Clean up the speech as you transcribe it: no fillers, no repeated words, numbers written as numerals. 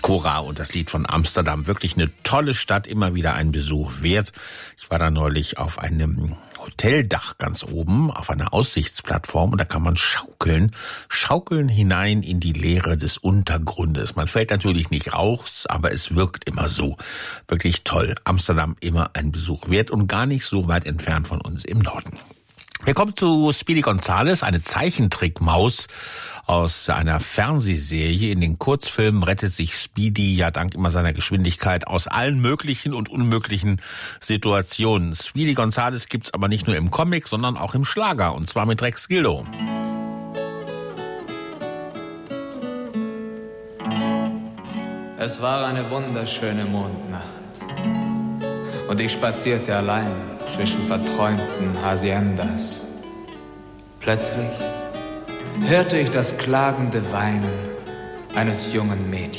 Cora und das Lied von Amsterdam. Wirklich eine tolle Stadt, immer wieder ein Besuch wert. Ich war da neulich auf einem Hoteldach ganz oben, auf einer Aussichtsplattform, und da kann man schaukeln hinein in die Leere des Untergrundes. Man fällt natürlich nicht raus, aber es wirkt immer so. Wirklich toll. Amsterdam immer ein Besuch wert und gar nicht so weit entfernt von uns im Norden. Wir kommen zu Speedy Gonzales, eine Zeichentrickmaus aus einer Fernsehserie. In den Kurzfilmen rettet sich Speedy ja dank immer seiner Geschwindigkeit aus allen möglichen und unmöglichen Situationen. Speedy Gonzales gibt's aber nicht nur im Comic, sondern auch im Schlager, und zwar mit Rex Gildo. Es war eine wunderschöne Mondnacht und ich spazierte allein zwischen verträumten Haciendas. Plötzlich hörte ich das klagende Weinen eines jungen Mädchens.